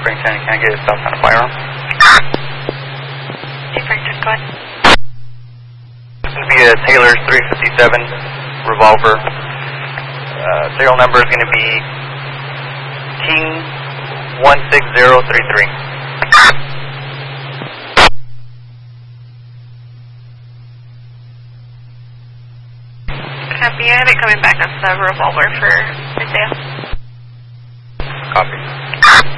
Springton, can I get a stop on a firearm? Springton, go ahead. This would be a Taylor 357 revolver. Serial number is going to be King 16033. Copy it. Coming back as the revolver for Isaiah. Copy.